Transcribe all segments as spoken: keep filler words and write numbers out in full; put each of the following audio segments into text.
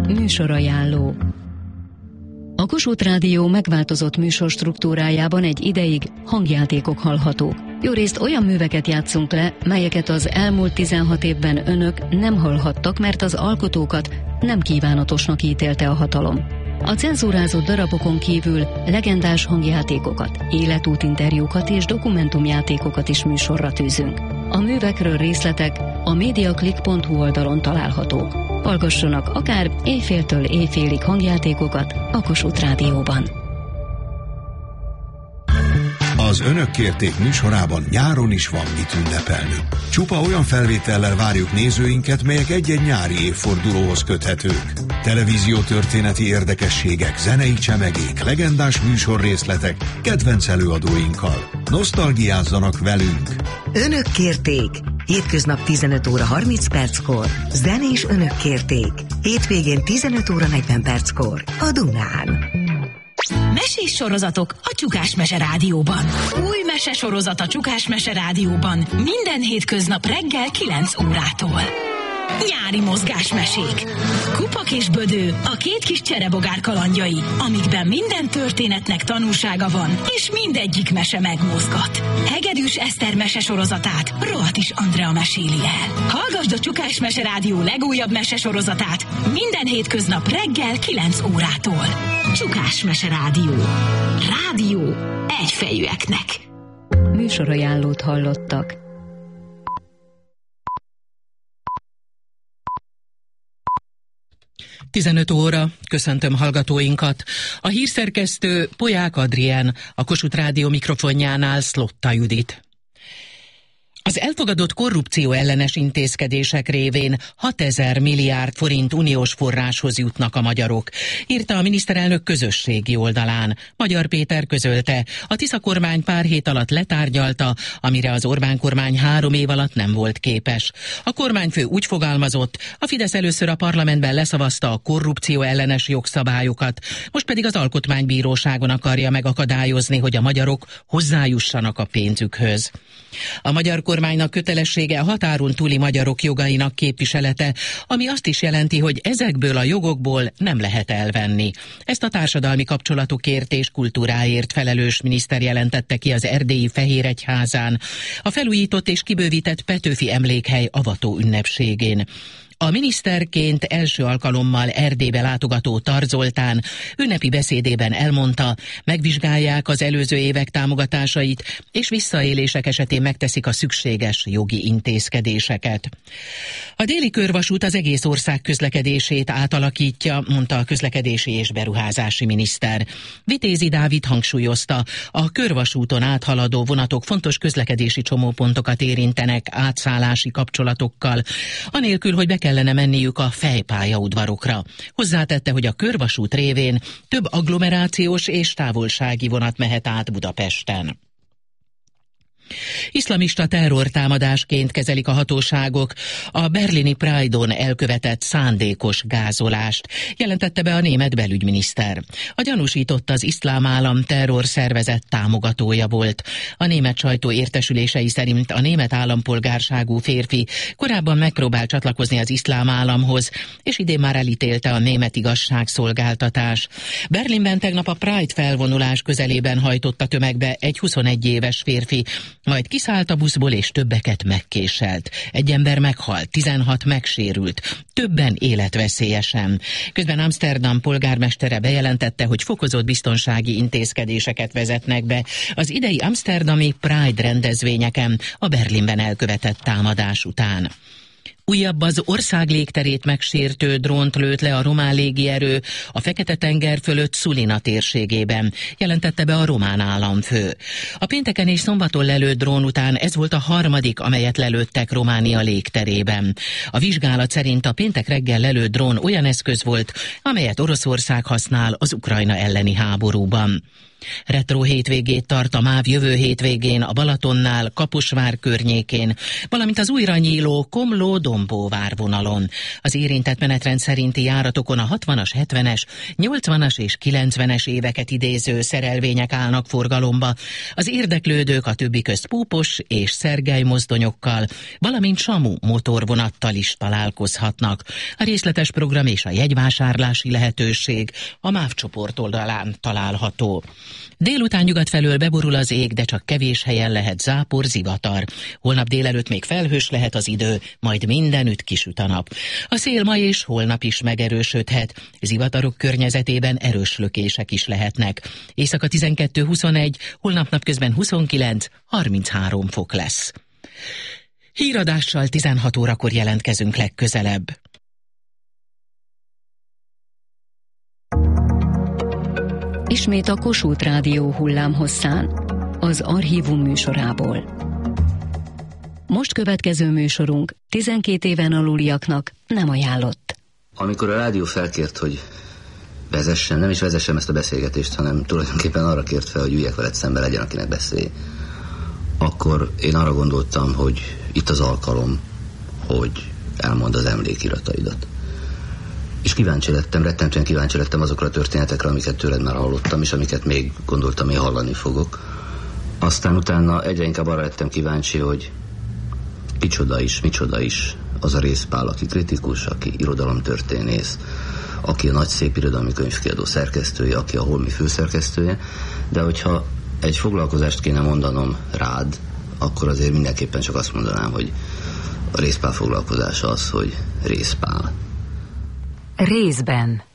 Műsorajánló. A Kossuth Rádió megváltozott műsorstruktúrájában egy ideig hangjátékok hallhatók. Jórészt olyan műveket játszunk le, melyeket az elmúlt tizenhat évben önök nem hallhattak, mert az alkotókat nem kívánatosnak ítélte a hatalom. A cenzúrázott darabokon kívül legendás hangjátékokat, életútinterjúkat és dokumentumjátékokat is műsorra tűzünk. A művekről részletek a mediaclick pont hu oldalon találhatók. Hallgassanak akár éjféltől éjfélig hangjátékokat a Kossuth Rádióban. Az Önök kérték műsorában nyáron is van mit ünnepelni. Csupa olyan felvétellel várjuk nézőinket, melyek egy-egy nyári évfordulóhoz köthetők. Televíziótörténeti érdekességek, zenei csemegék, legendás műsorrészletek, kedvenc előadóinkkal. Nosztalgiázzanak velünk! Önök kérték! Hétköznap tizenöt óra harminc perckor. Zenés Önök kérték. Hétvégén tizenöt óra negyven perckor. A Dunán. Mesés sorozatok a Csukás Mese Rádióban. Új mesesorozat a Csukás Mese Rádióban. Minden hétköznap reggel kilenc órától. Nyári mozgásmesék. Kupak és Bödő, a két kis cserebogár kalandjai, amikben minden történetnek tanúsága van, és mindegyik mese megmozgat. Hegedűs Eszter mesesorozatát Rohatis Andrea meséli el. Hallgasd a Csukás Mese Rádió legújabb mesesorozatát minden hétköznap reggel kilenc órától. Csukás Mese Rádió. Rádió egyfejűeknek. Műsorajánlót hallottak. tizenöt óra, köszöntöm hallgatóinkat. A hírszerkesztő Polyák Adrien, a Kossuth Rádió mikrofonjánál Szlotta Judit. Az elfogadott korrupció ellenes intézkedések révén hatezer milliárd forint uniós forráshoz jutnak a magyarok, írta a miniszterelnök közösségi oldalán. Magyar Péter közölte, a Tisza kormány pár hét alatt letárgyalta, amire az Orbán kormány három év alatt nem volt képes. A kormányfő úgy fogalmazott, a Fidesz először a parlamentben leszavazta a korrupció ellenes jogszabályokat, most pedig az Alkotmánybíróságon akarja megakadályozni, hogy a magyarok hozzájussanak a pénzükhöz. A magyar kormánynak kötelessége a határon túli magyarok jogainak képviselete, ami azt is jelenti, hogy ezekből a jogokból nem lehet elvenni. Ezt a társadalmi kapcsolatokért és kultúráért felelős miniszter jelentette ki az erdélyi Fehéregyházán, a felújított és kibővített Petőfi emlékhely avató ünnepségén. A miniszterként első alkalommal Erdélybe látogató Tar Zoltán ünnepi beszédében elmondta, megvizsgálják az előző évek támogatásait, és visszaélések esetén megteszik a szükséges jogi intézkedéseket. A déli körvasút az egész ország közlekedését átalakítja, mondta a közlekedési és beruházási miniszter. Vitézi Dávid hangsúlyozta, a körvasúton áthaladó vonatok fontos közlekedési csomópontokat érintenek átszállási kapcsolatokkal, anélkül, hogy be kellene menniük a fejpályaudvarokra. Hozzátette, hogy a körvasút révén több agglomerációs és távolsági vonat mehet át Budapesten. Iszlamista terrortámadásként kezelik a hatóságok a berlini Pride-on elkövetett szándékos gázolást, jelentette be a német belügyminiszter. A gyanúsított az Iszlám Állam terrorszervezet támogatója volt. A német sajtó értesülései szerint a német állampolgárságú férfi korábban megpróbált csatlakozni az Iszlám Államhoz, és idén már elítélte a német igazságszolgáltatás. Berlinben tegnap a Pride felvonulás közelében hajtott a tömegbe egy huszonegy éves férfi, majd kiszállt a buszból és többeket megkéselt. Egy ember meghalt, tizenhat megsérült, többen életveszélyesen. Közben Amsterdam polgármestere bejelentette, hogy fokozott biztonsági intézkedéseket vezetnek be az idei amsterdami Pride rendezvényeken a Berlinben elkövetett támadás után. Újabb az ország légterét megsértő drónt lőtt le a román légierő a Fekete-tenger fölött Sulina térségében, jelentette be a román államfő. A pénteken és szombaton lelőtt drón után ez volt a harmadik, amelyet lelőttek Románia légterében. A vizsgálat szerint a péntek reggel lelőtt drón olyan eszköz volt, amelyet Oroszország használ az Ukrajna elleni háborúban. Retro hétvégét tart a MÁV jövő hétvégén a Balatonnál, Kaposvár környékén, valamint az újra nyíló Komló-Dombóvár vonalon. Az érintett menetrend szerinti járatokon a hatvanas, hetvenes, nyolcvanas és kilencvenes éveket idéző szerelvények állnak forgalomba. Az érdeklődők a többi közt Púpos és Szergely mozdonyokkal, valamint Samu motorvonattal is találkozhatnak. A részletes program és a jegyvásárlási lehetőség a MÁV csoport oldalán található. Délután nyugat felől beborul az ég, de csak kevés helyen lehet zápor, zivatar. Holnap délelőtt még felhős lehet az idő, majd mindenütt kisüt a nap. A szél ma és holnap is megerősödhet. Zivatarok környezetében erős lökések is lehetnek. Éjszaka tizenkettő huszonegy, holnap napközben huszonkilenc harminchárom fok lesz. Híradással tizenhat órakor jelentkezünk legközelebb. Ismét a Kossuth Rádió hullámhosszán, az Archívum műsorából. Most következő műsorunk tizenkét éven aluliaknak nem ajánlott. Amikor a rádió felkért, hogy vezessen, nem is vezessem ezt a beszélgetést, hanem tulajdonképpen arra kért fel, hogy üljek veled szembe, legyen akinek beszélj, akkor én arra gondoltam, hogy itt az alkalom, hogy elmondd az emlékirataidat. És kíváncsi lettem, rettentően kíváncsi lettem azokra a történetekre, amiket tőled már hallottam, és amiket még gondoltam, én hallani fogok. Aztán utána egyre inkább arra lettem kíváncsi, hogy kicsoda is, micsoda is az a Rézpál, aki kritikus, aki irodalomtörténész, aki a nagy szép irodalmi könyvkiadó szerkesztője, aki a Holmi főszerkesztője, de hogyha egy foglalkozást kéne mondanom rád, akkor azért mindenképpen csak azt mondanám, hogy a Rézpál foglalkozása az, hogy Rézpál. Részben.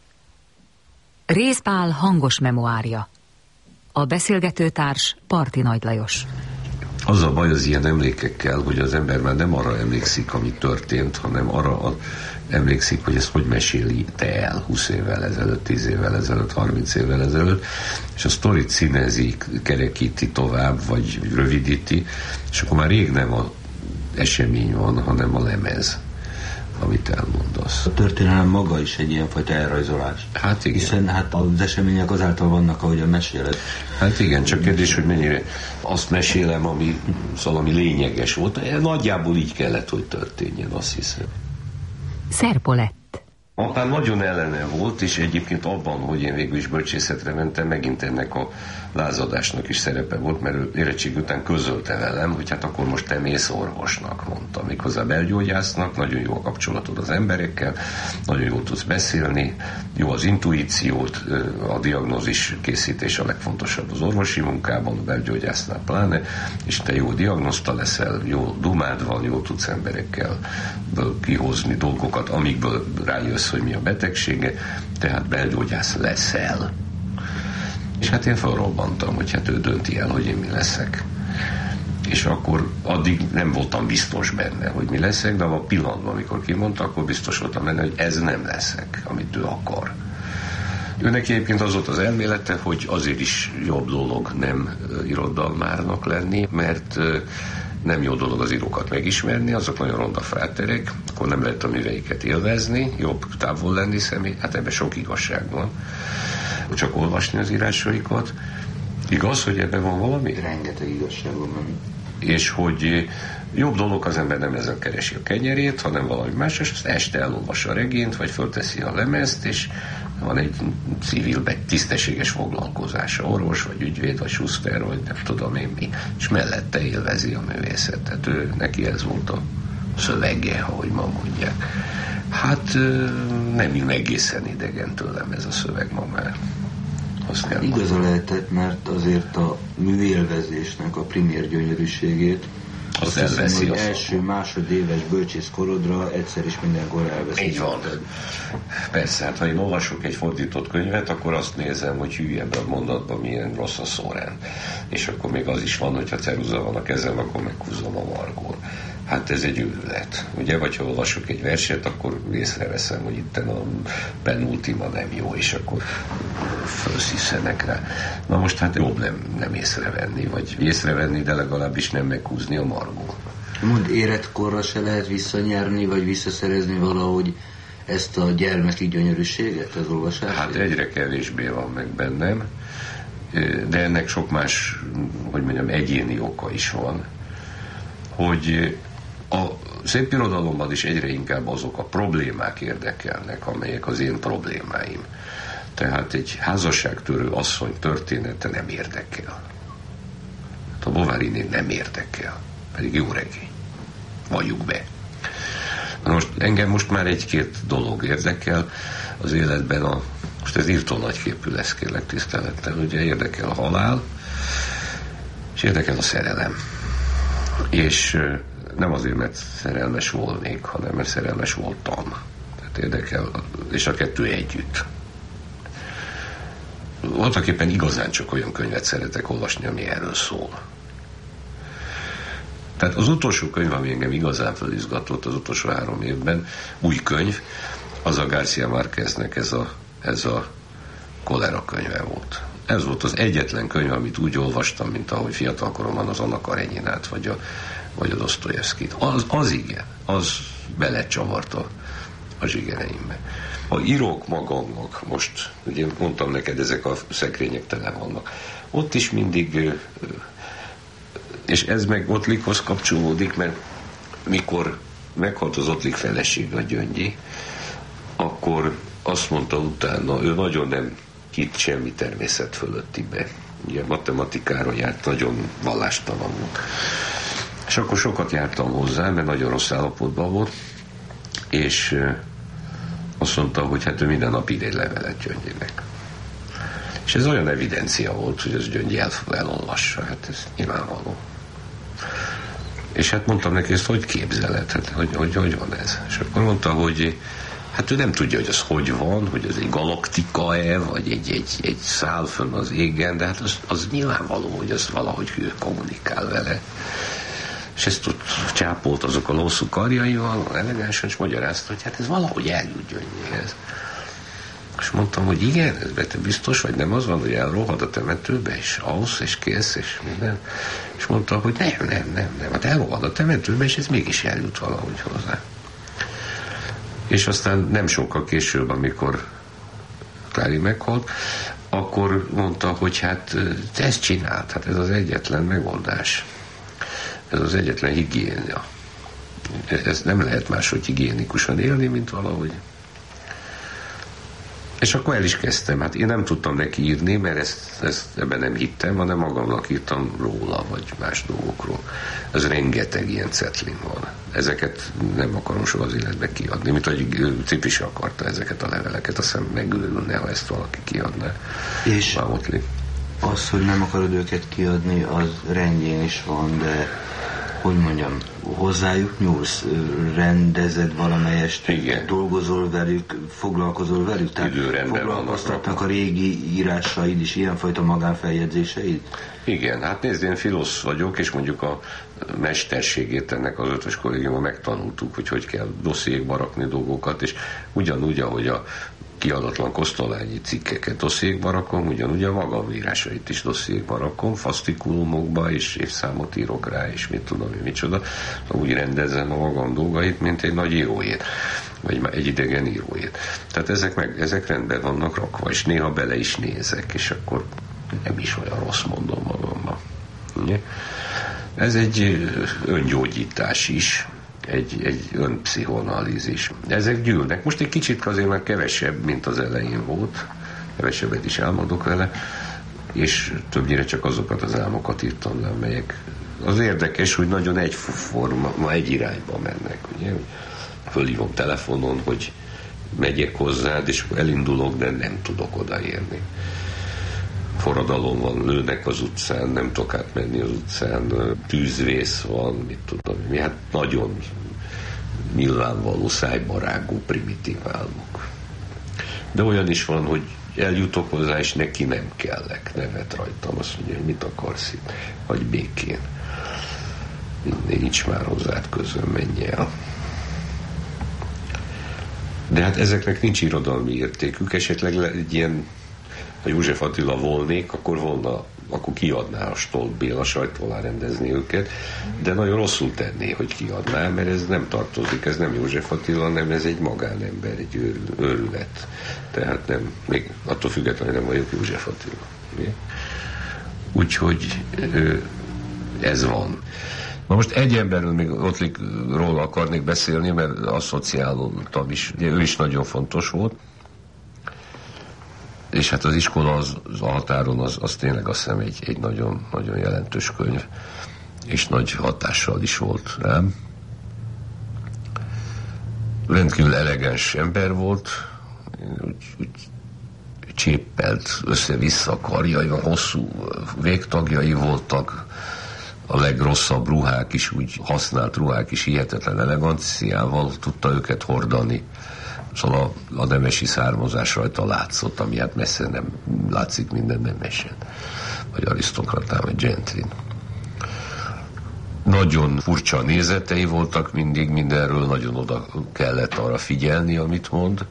Rézpál hangos memoárja. A beszélgetőtárs Parti Nagy Lajos. Az a baj az ilyen emlékekkel, hogy az ember már nem arra emlékszik, ami történt, hanem arra emlékszik, hogy ezt hogy meséli te el húsz évvel ezelőtt, tíz évvel ezelőtt, harminc évvel ezelőtt, és a sztorit színezik, kerekíti tovább, vagy rövidíti, és akkor már rég nem az esemény van, hanem a lemez, amit elmondasz. A történelem maga is egy ilyenfajta elrajzolás. Hát igen. Hiszen hát az események azáltal vannak, ahogyan meséled. Hát igen, csak kérdés, hogy mennyire azt mesélem, ami, szóval, ami lényeges volt. Nagyjából így kellett, hogy történjen, azt hiszem. Szerpolett. Apám nagyon ellene volt, és egyébként abban, hogy én végül is bölcsészetre mentem, megint ennek a lázadásnak is szerepe volt, mert érettség után közölte velem, hogy hát akkor most te mész orvosnak, mondta. Méghozzá belgyógyásznak, nagyon jó a kapcsolatod az emberekkel, nagyon jól tudsz beszélni, jó az intuíciót, a diagnózis készítés a legfontosabb az orvosi munkában, a belgyógyásznál pláne, és te jó diagnoszta leszel, jó dumád van, jól tudsz emberekkel kihozni dolgokat, amikből rájössz, hogy mi a betegsége, tehát belgyógyász leszel. És hát én felrobbantam, hogy hát ő dönti el, hogy én mi leszek. És akkor addig nem voltam biztos benne, hogy mi leszek, de a pillanatban, amikor kimondta, akkor biztos voltam benne, hogy ez nem leszek, amit ő akar. Őnek egyébként az volt az elmélete, hogy azért is jobb dolog nem irodalmárnak lenni, mert nem jó dolog az írókat megismerni, azok nagyon ronda fráterek, akkor nem lehet a műveiket élvezni, jobb távol lenni személy, hát ebben sok igazság van. Csak olvasni az írásaikat. Igaz, hogy ebben van valami? Rengeteg igazság van. És hogy jobb dolog, az ember nem ezen keresi a kenyerét, hanem valami más, és este elolvassa a regényt, vagy fölteszi a lemezt, és van egy civil, egy tisztességes foglalkozása, orvos, vagy ügyvéd, vagy suszter, vagy nem tudom én mi, és mellette élvezi a művészetet. Ő, neki ez volt a szövege, ahogy ma mondják. Hát nem jön egészen idegen tőlem ez a szöveg ma már. Igaza lehetett, mert azért a műélvezésnek a primér gyönyörűségét azt hiszem, elveszi hogy az első, másodéves bölcsészkorodra egyszer is mindenkor elveszi. Így van. Persze, hát ha én olvasok egy fordított könyvet, akkor azt nézem, hogy hülye ebben a mondatban milyen rossz a szórend. És akkor még az is van, hogyha ceruza van a kezem, akkor meghúzom a margón. Hát ez egy őrület, ugye? Vagy ha olvasok egy verset, akkor észreveszem, hogy itten a penultima nem jó, és akkor felsziszenek rá. Na most hát jobb nem, nem észrevenni, vagy észrevenni, de legalábbis nem meghúzni a margón. Mond, életkorra se lehet visszanyerni, vagy visszaszerezni valahogy ezt a gyermeki gyönyörűséget az olvasását? Hát egyre kevésbé van meg bennem. de ennek sok más, hogy mondjam, egyéni oka is van, hogy a szépirodalomban is egyre inkább azok a problémák érdekelnek, amelyek az én problémáim. Tehát egy házasságtörő asszony története nem érdekel. A Bovary nem érdekel, pedig jó regény. Valljuk be. Most engem most már egy-két dolog érdekel az életben, a, most ez írtó nagyképű lesz, kérlek tisztelettel, ugye érdekel a halál, és érdekel a szerelem. És nem azért, mert szerelmes volnék, hanem mert szerelmes voltam. Tehát érdekel, és a kettő együtt. Voltaképpen igazán csak olyan könyvet szeretek olvasni, ami erről szól. Tehát az utolsó könyv, ami engem igazán felizgatott az utolsó három évben, új könyv, az a García Márqueznek ez a, ez a Kolera könyve volt. Ez volt az egyetlen könyv, amit úgy olvastam, mint ahogy fiatalkoromban az Anna Karenyinát, vagy a, vagy a Dosztojevszkit. Az, az igen, az belecsavarta a zsigereimbe. Ha írok magamnak, most ugye mondtam neked, ezek a szekrények tele vannak, ott is mindig, és ez meg Ottlikhoz kapcsolódik, mert mikor meghalt az Ottlik feleség, a Gyöngyi, akkor azt mondta utána, ő nagyon nem hitt semmi természet fölöttibe. Ugye matematikára járt, nagyon vallástalan volt. És akkor sokat jártam hozzá, mert nagyon rossz állapotban volt, és azt mondta, hogy hát ő minden nap ír egy levelet Gyöngyinek. És ez olyan evidencia volt, hogy az Gyöngyi el, elolvassa, hát ez nyilvánvaló. És hát mondtam neki, ezt hogy képzeled, hát hogy, hogy, hogy van ez? És akkor mondta, hogy hát ő nem tudja, hogy az hogy van, hogy az egy galaktika-e, vagy egy, egy, egy szál fönn az égen, de hát az, az nyilvánvaló, hogy az valahogy ő kommunikál vele. És ezt ott csápolt azok a hosszú karjaival, elegánsan, és magyarázta, hogy hát ez valahogy eljut Gyöngyihez. És mondtam, hogy igen, ez te biztos, vagy nem az van, hogy elrohad a temetőbe, és alsz, és kész, és minden. És mondta, hogy nem, nem, nem, nem, hát elrohad a temetőbe, és ez mégis eljut valahogy hozzá. És aztán nem sokkal később, amikor Klári meghalt, akkor mondta, hogy hát te ezt csinált, hát ez az egyetlen megoldás. Ez az egyetlen higiénia. Ez nem lehet máshogy higiénikusan élni, mint valahogy. És akkor el is kezdtem. Hát én nem tudtam neki írni, mert ezt, ezt ebben nem hittem, hanem magamnak írtam róla, vagy más dolgokról. Ez rengeteg ilyen cetlin van. Ezeket nem akarom soha az életbe kiadni, mint hogy Cipri se akarta ezeket a leveleket, azt hiszem megőrülne, ha ezt valaki kiadná. És Bámotli. Az, hogy nem akarod őket kiadni, az rendjén is van, de hogy mondjam, hozzájuk nyúlsz, rendezed valamelyest, igen, dolgozol velük, foglalkozol velük, tehát foglalkoztatnak a régi írásaid is, ilyenfajta magánfeljegyzéseid? Igen, hát nézd, én filosz vagyok, és mondjuk a mesterségét ennek az ötös kollégiumban megtanultuk, hogy hogy kell dossziékba rakni dolgokat, és ugyanúgy, ahogy a kiadatlan kosztolányi cikkeket dossziékba rakom, ugyanúgy a magam írásait is dossziékba rakom, fasztikulumokba, és évszámot írok rá, és mit tudom én, micsoda. Úgy rendezem a magam dolgait, mint egy nagy íróét, vagy egy idegen íróét. Tehát ezek, meg, ezek rendben vannak rakva, és néha bele is nézek, és akkor nem is olyan rossz, mondom magamban. Ez egy öngyógyítás is, egy, egy önpszichoanalízis. Ezek gyűlnek. Most egy kicsit azért már kevesebb, mint az elején volt. Kevesebbet is álmodok vele, és többnyire csak azokat az álmokat írtam le, amelyek az érdekes, hogy nagyon egyforma, egy irányba mennek. Ugye? Fölhívom telefonon, hogy megyek hozzád, és elindulok, de nem tudok odaérni. Forradalom van, lőnek az utcán, nem tudok átmenni az utcán, tűzvész van, mit tudom, mi, hát nagyon nyilvánvaló, szájbarágú, primitív álmok. De olyan is van, hogy eljutok hozzá, és neki nem kellek, nevet rajtam, azt mondja, hogy mit akarsz itt, vagy békén. Nincs már hozzád közön, menj el. De hát ezeknek nincs irodalmi értékük, esetleg egy ilyen, ha József Attila volnék, akkor volna, akkor kiadná a Stolt Béla, sajtó alá rendezni őket, de nagyon rosszul tenné, hogy kiadná, mert ez nem tartozik, ez nem József Attila, hanem ez egy magánember, egy őrület. Tehát nem, még attól függetlenül nem vagyok József Attila. Úgyhogy ez van. Na most egy emberről még Ottlikról akarnék beszélni, mert asszociálódtam is. Ugye ő is nagyon fontos volt. És hát az iskola az, az a határon, az, az tényleg azt hiszem egy, egy nagyon, nagyon jelentős könyv, és nagy hatással is volt rám. Rendkívül elegáns ember volt, úgy, úgy cséppelt össze-vissza karjai, hosszú végtagjai voltak, a legrosszabb ruhák is, úgy használt ruhák is hihetetlen eleganciával tudta őket hordani. Szóval a, a nemesi származás rajta látszott, ami hát messze nem látszik minden nemesen, vagy arisztokratán, vagy gentlin. Nagyon furcsa nézetei voltak mindig, mindenről nagyon oda kellett arra figyelni, amit mond.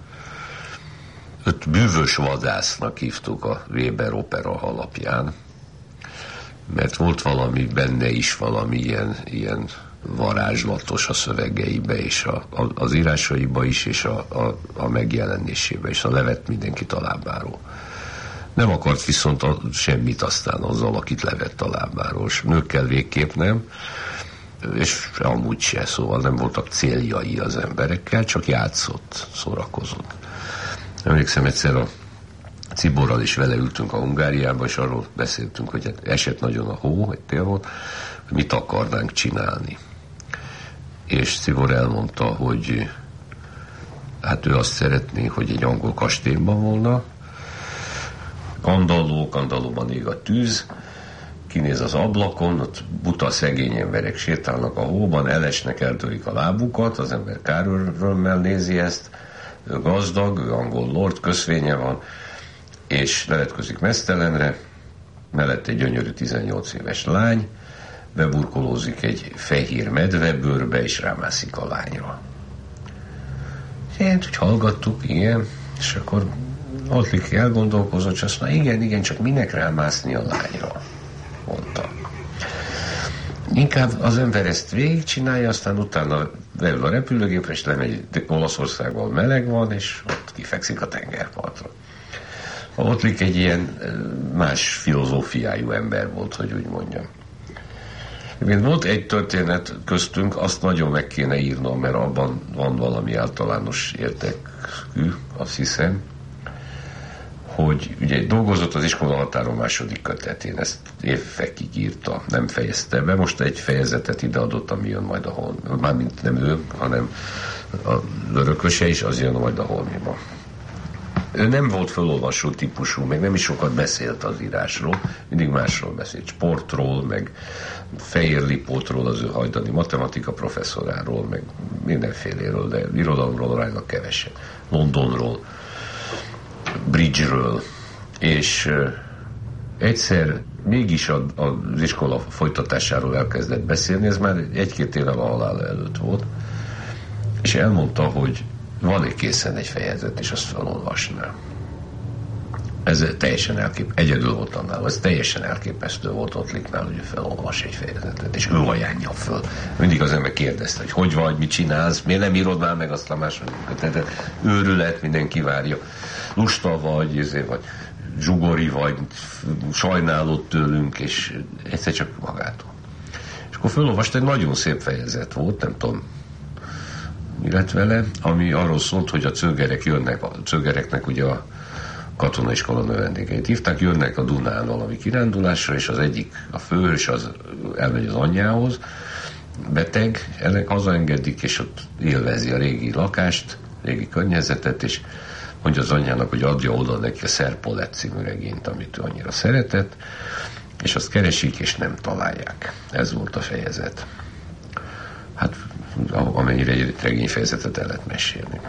Öt bűvös vadásznak hívtuk a Weber opera alapján, mert volt valami benne is, valami ilyen, ilyen varázslatos a szövegeibe, és a, a, az írásaiba is, és a, a, a megjelenésébe, és a levett mindenkit a lábáról. Nem akart viszont a, semmit aztán azzal, akit levett a lábáról, és nőkkel végképp nem, és amúgy se, szóval nem voltak céljai az emberekkel, csak játszott, szórakozott. Emlékszem, egyszer a Ciborral is vele ültünk a Hungáriába, és arról beszéltünk, hogy esett nagyon a hó, egy tél volt, hogy mit akarnánk csinálni. És Cibor elmondta, hogy hát ő azt szeretné, hogy egy angol kastélyban volna, kandalló, kandallóban ég a tűz, kinéz az ablakon, ott buta szegény emberek sétálnak a hóban, elesnek, eltörik a lábukat, az ember kárörömmel nézi ezt, ő gazdag, ő angol lord, köszvénye van, és levetközik meztelenre, mellett egy gyönyörű tizennyolc éves lány, beburkolózik egy fehér medvebőrbe, és rámászik a lányra. Én úgy hallgattuk, igen, és akkor Ottlik elgondolkozott, és azt mondja, igen, igen, csak minek rámászni a lányra, mondta. Inkább az ember ezt végigcsinálja, aztán utána leül a repülőgépre, és lemegy Olaszországban, meleg van, és ott kifekszik a tengerpartra. Ottlik egy ilyen más filozófiájú ember volt, hogy úgy mondjam. Volt egy történet köztünk, azt nagyon meg kéne írnom, mert abban van valami általános értékű, azt hiszem, hogy ugye dolgozott az iskola határon második kötetén, ezt évekig írta, nem fejezte be, most egy fejezetet ideadott, ami jön majd a Holmiba. Mármint nem ő, hanem a örököse is, az jön majd a Holmiba. Ő nem volt felolvasó típusú, meg nem is sokat beszélt az írásról, mindig másról beszélt, sportról, meg Fehér Lipótról, az ő hajdani matematika professzoráról, meg mindenféléről, de irodalomról rajta keveset, Londonról, Bridge-ről, és uh, egyszer mégis a, a, az iskola folytatásáról elkezdett beszélni, ez már egy-két évvel a halál előtt volt, és elmondta, hogy van egy készen egy fejezet, és azt felolvasná. Ez teljesen elképesztő, egyedül voltam nála, ez teljesen elképesztő volt Ottliknál, hogy felolvas egy fejezetet, és ő ajánlja föl. Mindig az ember kérdezte, hogy hogy vagy, mit csinálsz, miért nem írod már meg azt a második kötetet, őrület, mindenki várja, lusta vagy, ezért vagy zsugori vagy, sajnálod tőlünk, és egyszer csak magától. És akkor felolvast, egy nagyon szép fejezet volt, nem tudom, mi lett vele, ami arról szólt, hogy a cögerek jönnek, a cögereknek ugye a katonaiskola növendékeit hívták, jönnek a Dunán valami kirándulásra, és az egyik, a főhős az elmegy az anyjához, beteg, ennek hazaengedik, és ott élvezi a régi lakást, régi környezetet, és mondja az anyjának, hogy adja oda neki a Szerpolett című regényt, amit ő annyira szeretett, és azt keresik, és nem találják. Ez volt a fejezet. Hát, amennyire egy regényfejezetet el lehet mesélni.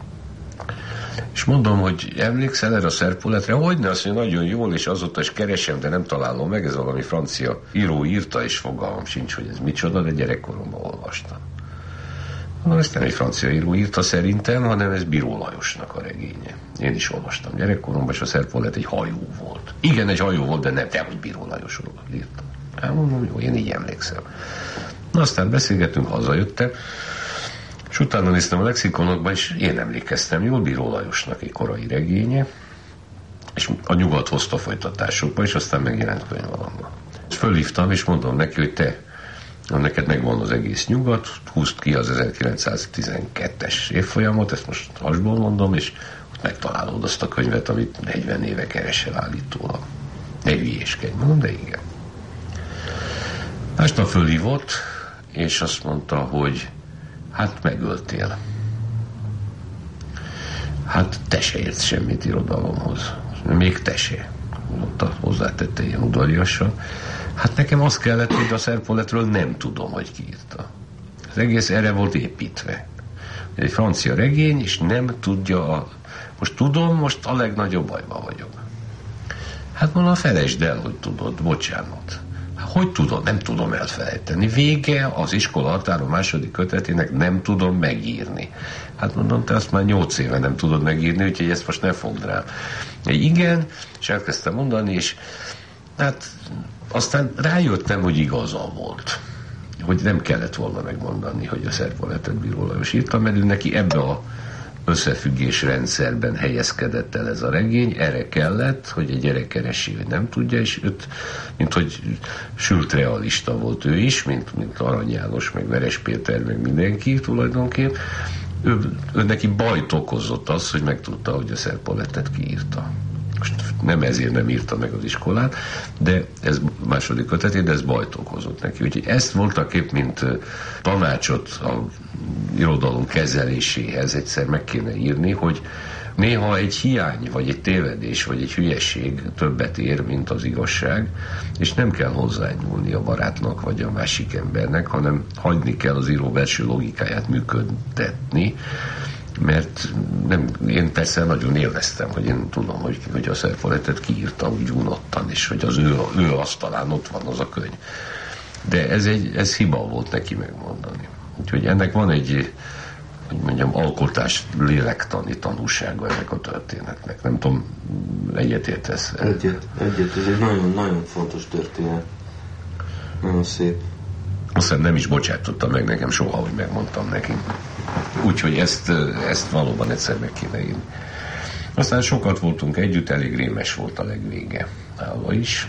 És mondom, hogy emlékszel erre a Szerpolettre? Hogyne, azt mondja, nagyon jól, és azóta is keresem, de nem találom meg, ez valami francia író írta, és fogalmam sincs, hogy ez micsoda, de gyerekkoromban olvastam. Na, ezt nem egy francia író írta szerintem, hanem ez Bíró Lajosnak a regénye. Én is olvastam gyerekkoromban, és a Szerpolet egy hajó volt. Igen, egy hajó volt, de nem, de hogy Bíró Lajosról írta. Hát mondom, jó, én így emlékszem. Na, aztán beszélgetünk, hazajöttem, és utána néztem a lexikonokba, és én emlékeztem jól, Bíró Lajosnak egy korai regénye, És a nyugat hozta folytatásokba, és aztán megjelent könyvalomban. És fölhívtam, és mondom neki, hogy te, neked megvan az egész nyugat, húzd ki az ezerkilencszáztizenkettes évfolyamot, ezt most hasból mondom, és ott megtalálod azt a könyvet, amit negyven éve keresel állítólag. Ne hülyéskedj, mondom, de igen. Másnap fölhívott, és azt mondta, hogy hát megöltél. Hát te se értsz semmit irodalomhoz. Még te se. Mondta, hozzátette ilyen udvariasan. Hát nekem azt kellett, hogy a Szerpoletről nem tudom, hogy ki írta. Az egész erre volt építve. Egy francia regény, és nem tudja a... Most tudom, most a legnagyobb bajban vagyok. Hát mondom, felejtsd el, hogy tudod, bocsánat. Hogy tudod? Nem tudom elfelejteni. Vége az iskola határon második kötetének, nem tudom megírni. Hát mondom, te azt már nyolc éve nem tudod megírni, úgyhogy ezt most ne fogd rá. Igen, és elkezdtem mondani, és hát aztán rájöttem, hogy igaza volt. Hogy nem kellett volna megmondani, hogy a Szerpoletet Bíró Lajos írta, mert ő neki ebbe a összefüggés rendszerben helyezkedett el ez a regény, erre kellett, hogy egy gyerek keresi, hogy nem tudja, és őt, mint hogy sült realista volt ő is, mint, mint Arany János, meg Veres Péter, meg mindenki tulajdonképp. Ő, ő neki bajt okozott az, hogy megtudta, hogy a Szerpoletet kiírta. Most nem ezért nem írta meg az iskolát, de ez második kötetét, de ez bajt okozott neki. Úgyhogy ezt voltaképp, mint tanácsot a irodalom kezeléséhez egyszer meg kéne írni, hogy néha egy hiány, vagy egy tévedés, vagy egy hülyeség többet ér, mint az igazság, és nem kell hozzányúlni a barátnak, vagy a másik embernek, hanem hagyni kell az író belső logikáját működtetni, mert nem, én persze nagyon élveztem, hogy én tudom, hogy, hogy a Szerpoletet kiírta úgy unottan, és hogy az ő, ő asztalán ott van az a könyv. De ez, egy, ez hiba volt neki megmondani. Úgyhogy ennek van egy, hogy mondjam, alkotás lélektani tanúsága ennek a történetnek. Nem tudom, egyetértesz? Egyet, egyet, ez egy nagyon-nagyon fontos történet. Nagyon szép. Aztán nem is bocsátotta meg nekem soha, hogy megmondtam neki. Úgyhogy ezt, ezt valóban egyszer meg kéne írni. Aztán sokat voltunk együtt, elég rémes volt a legvége. Állva is.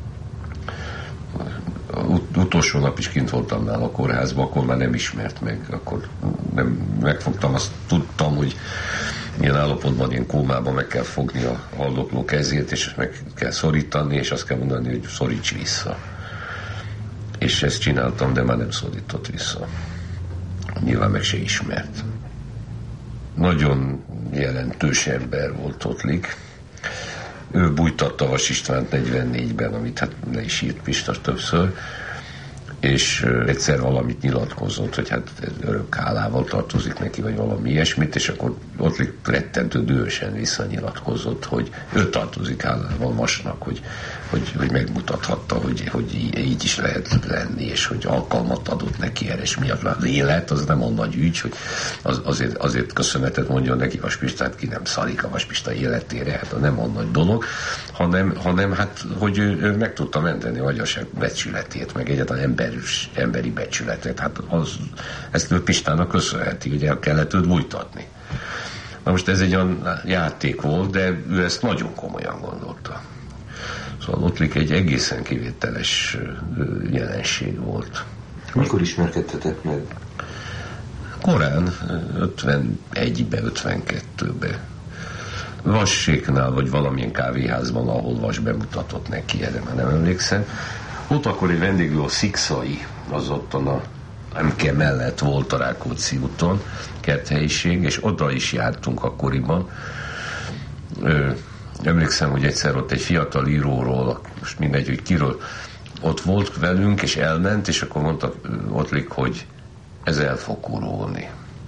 Ut- utolsó nap is kint voltam nála a kórházban, akkor már nem ismert meg. Akkor nem megfogtam, azt tudtam, hogy ilyen állapotban, ilyen kómában meg kell fogni a haldokló kezét, és meg kell szorítani, és azt kell mondani, hogy szoríts vissza. És ezt csináltam, de már nem szorított vissza. Nyilván meg se ismert. Nagyon jelentős ember volt Ottlik. Ő bújtatta Vas Istvánt negyvennégyben, amit hát le is írt Pista többször, és egyszer valamit nyilatkozott, hogy hát örök hálával tartozik neki, vagy valami ilyesmit, és akkor Ottlik rettentő dühösen visszanyilatkozott, hogy ő tartozik hálával Vasnak, hogy, hogy, hogy megmutathatta, hogy, hogy így is lehet lenni, és hogy alkalmat adott neki erre, és miatt az élet, az nem a nagy ügy, hogy az, azért, azért köszönetet mondjon neki Vas Pistát, ki nem szarik a Vas Pista életére, hát nem a nagy dolog, hanem, hanem hát, hogy ő, ő meg tudta menteni a magyarság becsületét, meg egyáltalán ember emberi becsületet. Hát az, ezt ő Pistának köszönheti, hogy el kellett őt bújtatni. Na most ez egy olyan játék volt, de ő ezt nagyon komolyan gondolta. Szóval Ottlik egy egészen kivételes jelenség volt. Mikor ismerkedtetek meg? Korán, ötvenegybe, ötvenkettőbe. Vasséknál, vagy valamilyen kávéházban, ahol Vas bemutatott neki, erre már nem emlékszem. Ott akkor egy vendéglő, a Szikszai, az ottan a em ká mellett volt a Rákóczi úton, kerthelyiség, és oda is jártunk akkoriban. Ö, emlékszem, hogy egyszer ott egy fiatal íróról, most mindegy, hogy kiről, ott volt velünk, és elment, és akkor mondta Ottlik, hogy ez el fog kurulni.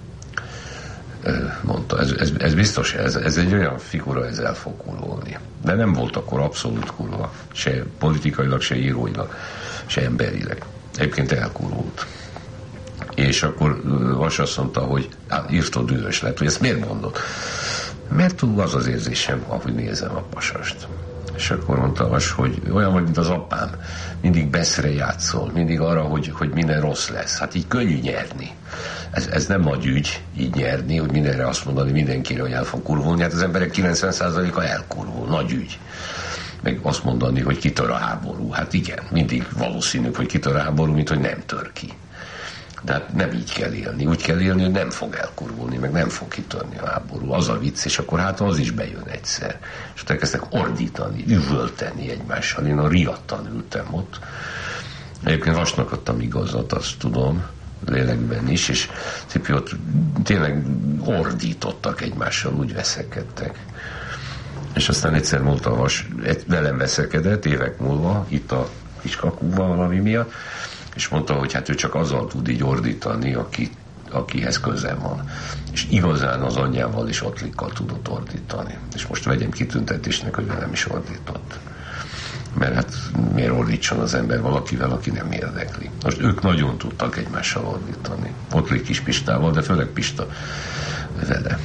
Mondta, ez, ez, ez biztos, ez, ez egy olyan figura, ez el fog kurulni. De nem volt akkor abszolút kurva, se politikailag, se íróilag, se emberileg. Egyébként elkurult. És akkor Vas azt mondta, hogy á, írtó dühös lett, hogy ezt miért mondod? Mert túl az az érzésem, ahogy nézem a pasast, És akkor mondta Vas, hogy olyan vagy, mint az apám, mindig beszre játszol, mindig arra, hogy, hogy minden rossz lesz. Hát így könnyű nyerni. Ez, ez nem nagy ügy, így nyerni, hogy mindenre azt mondani mindenkire, hogy el fog kurvulni. Hát az emberek kilencven százaléka elkurvul, nagy ügy. Meg azt mondani, hogy kitör a háború. Hát igen, mindig valószínűbb, hogy kitör a háború, mint hogy nem tör ki. De hát nem így kell élni. Úgy kell élni, hogy nem fog elkurvulni, meg nem fog kitörni a háború. Az a vicc, és akkor hát az is bejön egyszer. És ott elkezdtek ordítani, üvölteni egymással. Én a riadtan ültem ott. Egyébként Vasnak adtam igazat, azt tudom, lélekben is, és Cipi ott tényleg ordítottak egymással, úgy veszekedtek. És aztán egyszer mondta a Vas, velem veszekedett évek múlva, itt a Kiskakúban valami miatt, és mondta, hogy hát ő csak azzal tud így ordítani, aki, akihez köze van. És igazán az anyjával és Ottlikkal tudott ordítani. És most vegyem kitüntetésnek, hogy velem is ordított. Mert hát miért ordítson az ember valakivel, aki nem érdekli. Most ők nagyon tudtak egymással ordítani. Ottlik is Pistával, de főleg Pista vele.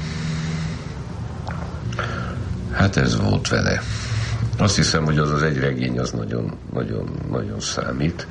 Hát ez volt vele. Azt hiszem, hogy az az egy regény az nagyon, nagyon, nagyon számít.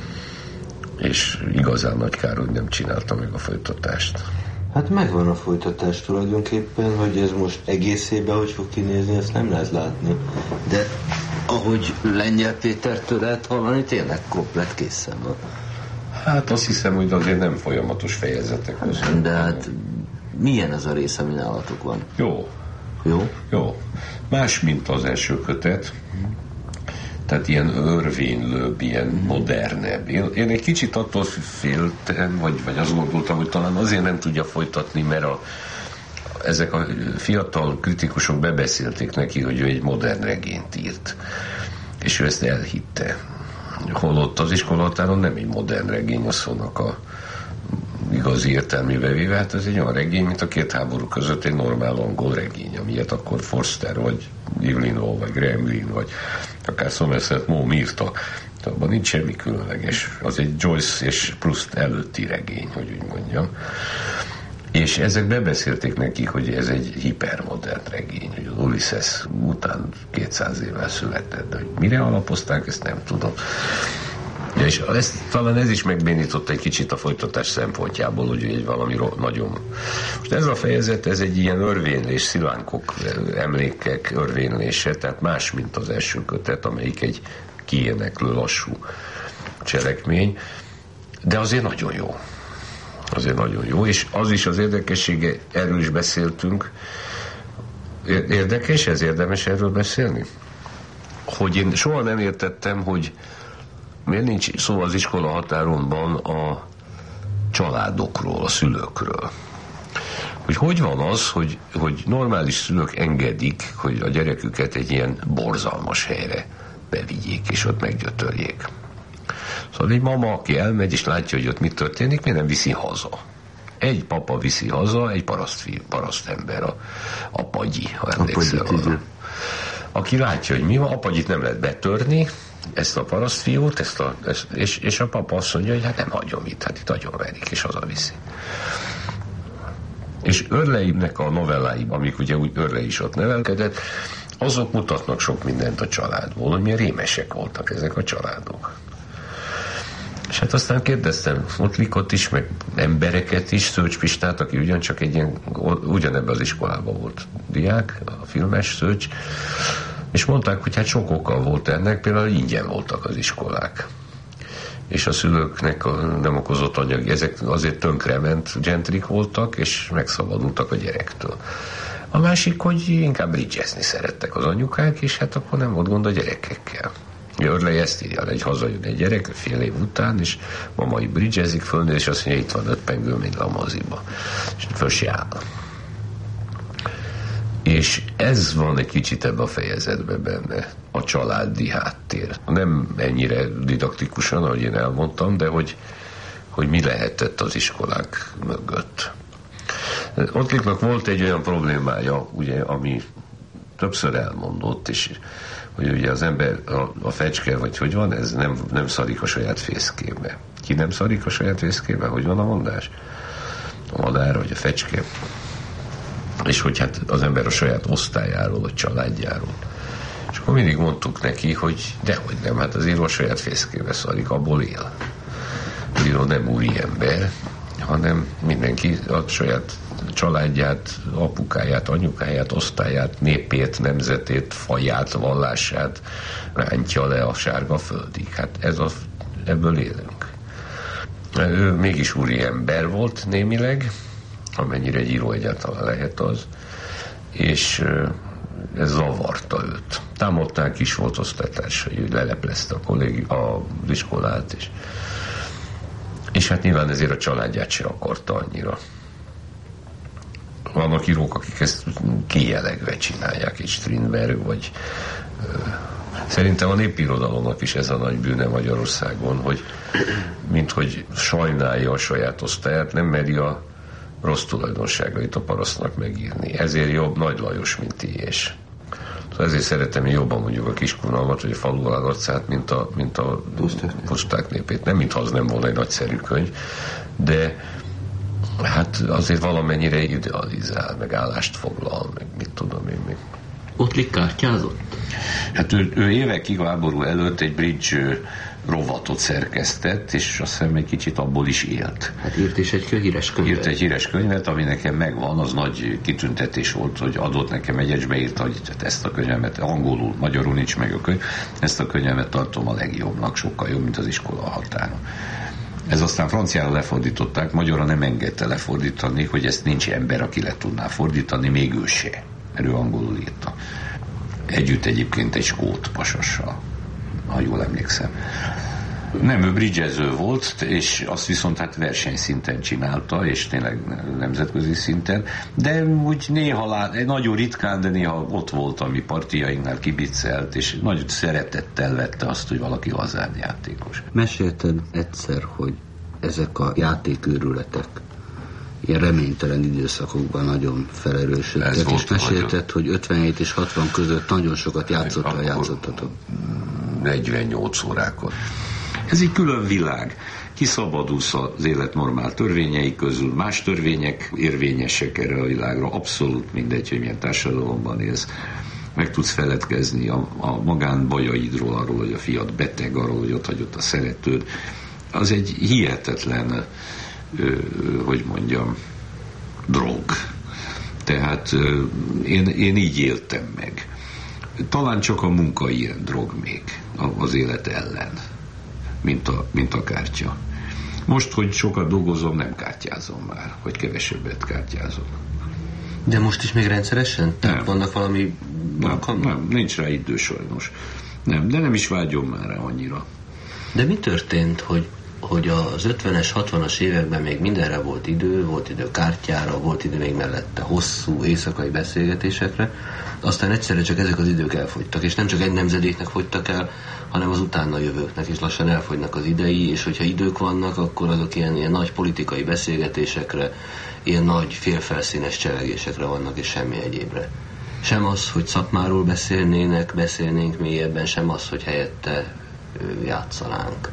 És igazán nagy kár, hogy nem csinálta meg a folytatást. Hát megvan a folytatás tulajdonképpen, hogy ez most egészében hogy fog kinézni, ezt nem lehet látni. De ahogy Lengyel Pétertől lehet hallani, tényleg komplett készen van. Hát azt hiszem, hogy azért nem folyamatos fejezetek között. De hát milyen ez a rész, ami nálatok van? Jó. Jó? Jó. Más, mint az első kötet. Tehát ilyen örvénylőbb, ilyen modernebb. Én, én egy kicsit attól féltem, vagy, vagy azt gondoltam, hogy talán azért nem tudja folytatni, mert a, ezek a fiatal kritikusok bebeszélték neki, hogy ő egy modern regényt írt. És ő ezt elhitte. Holott az iskolahatáron nem egy modern regény a szónak a igazi értelmébe véve, hát ez egy olyan regény, mint a két háború között egy normál angol regény, amilyet akkor Forster, vagy Evelyn Waugh, vagy Graham Greene, vagy akár Somerset Maugham írta. Abban nincs semmi különleges. Az egy Joyce és Proust előtti regény, hogy úgy mondjam. És ezek bebeszélték neki, hogy ez egy hipermodern regény, hogy az Ulysses után kétszáz évvel született, de hogy mire alapozták, ezt nem tudom. Ja, és ezt, talán ez is megbénított egy kicsit a folytatás szempontjából, hogy egy valami nagyon... Most ez a fejezet, ez egy ilyen örvénylés, szilánkok, emlékek örvénylése, tehát más, mint az első kötet, amelyik egy kiéneklő, lassú cselekmény, de azért nagyon jó. Azért nagyon jó, és az is az érdekessége, erről is beszéltünk. Érdekes, ez érdemes erről beszélni? Hogy én soha nem értettem, hogy miért nincs szó az iskola határonban a családokról, a szülőkről. Hogy hogy van az, hogy, hogy normális szülők engedik, hogy a gyereküket egy ilyen borzalmas helyre bevigyék, és ott meggyötörjék. Szóval egy mama, aki elmegy, és látja, hogy ott mi történik, miért nem viszi haza? Egy papa viszi haza, egy parasztfi, parasztember, a, a pagyi, ha emlékszel arra. Aki látja, hogy mi van, apagyit nem lehet betörni, ezt a parasztfiút, ezt a, ezt, és, és a papa azt mondja, hogy hát nem hagyom itt, hát itt agyonverik, és hazaviszi. És Örleimnek a novelláiban, amik ugye úgy Örlei is ott nevelkedett, azok mutatnak sok mindent a családból, hogy milyen rémesek voltak ezek a családok. És hát aztán kérdeztem Ottlikot is, meg embereket is, Szőcs Pistát, aki ugyancsak egy ilyen, ugyanebben az iskolában volt diák, a filmes Szőcs, és mondták, hogy hát sok oka volt ennek, például ingyen voltak az iskolák. És a szülőknek nem okozott anyagi, ezek azért tönkrement gentrik voltak, és megszabadultak a gyerektől. A másik, hogy inkább bridgezni szerettek az anyukák, és hát akkor nem volt gond a gyerekekkel. Örlei ezt írja, egy hazajön egy gyerek fél év után, és mamai bridgezik, fölnő, és azt mondja, itt van öt pengő, mint a moziba. És föl se áll. És ez van egy kicsit ebben a fejezetben benne, a családi háttér. Nem ennyire didaktikusan, ahogy én elmondtam, de hogy, hogy mi lehetett az iskolák mögött. Ottliknak volt egy olyan problémája, ugye, ami többször elmondott, és hogy ugye az ember, a, a fecske, vagy hogy van, ez nem, nem szarik a saját fészkébe. Ki nem szarik a saját fészkébe? Hogy van a mondás? A madár, vagy a fecske. És hogy hát az ember a saját osztályáról, a családjáról. És akkor mindig mondtuk neki, hogy dehogy nem, hát az író a saját fészkébe szarik, abból él. Az író nem úri ember, hanem mindenki a saját családját, apukáját, anyukáját, osztályát, népét, nemzetét, faját, vallását rántja le a sárga földig. Hát ez a, ebből élünk. Ő mégis úri ember volt némileg, amennyire egy író egyáltalán lehet az, és ez zavarta őt. Támadták is, volt osztálytársai, hogy leleplezte a kollégi, az iskolát, és, és hát nyilván ezért a családját se akarta annyira. Vannak írók, akik ezt kijelegve csinálják, és Strindberg, vagy szerintem a népirodalomnak is ez a nagy bűne Magyarországon, hogy minthogy sajnálja a saját osztályát, nem meri a rossz tulajdonságait a parasztnak megírni. Ezért jobb Nagy Lajos, mint Tiés. Szóval ezért szeretem én jobban mondjuk a Kiskunalmat, vagy a Falu arcát, mint a, mint a Puszták népét. Nem, mintha az nem volna egy nagyszerű könyv, de hát azért valamennyire idealizál, meg állást foglal, meg mit tudom én még. Ottlik kártyázott? Hát ő, ő évekig a háború előtt egy bridge rovatot szerkesztett, és azt hiszem egy kicsit abból is élt. Hát írt is egy híres könyvet. Írt egy híres könyvet, ami nekem megvan, az nagy kitüntetés volt, hogy adott nekem egy ecsbe, írta, hogy ezt a könyvemet, angolul, magyarul nincs meg a könyv, ezt a könyvemet tartom a legjobbnak, sokkal jobb, mint az iskola a határon. Ez aztán franciára lefordították, magyarra nem engedte lefordítani, hogy ezt nincs ember, aki le tudná fordítani, még ő se, mert ő angolul írta. Együtt egyébként egy skót pasassal, ha jól emlékszem. Nem, ő bridgező volt, és azt viszont hát versenyszinten csinálta, és tényleg nemzetközi szinten, de úgy néha lát, nagyon ritkán, de néha ott volt, ami partiainknál kibiccelt, és nagy szeretettel vette azt, hogy valaki hazárjátékos. Mesélted egyszer, hogy ezek a játékőrületek ilyen reménytelen időszakokban nagyon felerősödtek, és mesélted, nagyon... hogy ötvenhét és hatvan között nagyon sokat játszottál, játszottatok. negyvennyolc órákon. Ez egy külön világ. Kiszabadulsz az élet normál törvényei közül, más törvények érvényesek erre a világra, abszolút mindegy, hogy milyen társadalomban élsz. Meg tudsz feledkezni a, a magánbajaidról, arról, hogy a fiad beteg, arról, hogy ott hagyott a szeretőd. Az egy hihetetlen, ö, hogy mondjam, drog. Tehát ö, én, én így éltem meg. Talán csak a munka ilyen drog még az élet ellen, mint a, mint a kártya. Most, hogy sokat dolgozom, nem kártyázom már, vagy kevesebbet kártyázom. De most is még rendszeresen? Tehát vannak valami... Nem, nem, nincs rá idő sajnos. Nem, de nem is vágyom már rá annyira. De mi történt, hogy, hogy az ötvenes, hatvanas években még mindenre volt idő, volt idő kártyára, volt idő még mellette hosszú éjszakai beszélgetésekre, aztán egyszerre csak ezek az idők elfogytak, és nem csak egy nemzedéknek fogytak el, hanem az utána jövőknek is lassan elfogynak az idei, és hogyha idők vannak, akkor azok ilyen, ilyen nagy politikai beszélgetésekre, ilyen nagy félfelszínes csevegésekre vannak, és semmi egyébre. Sem az, hogy szakmáról beszélnének, beszélnénk mélyebben, sem az, hogy helyette játszanánk.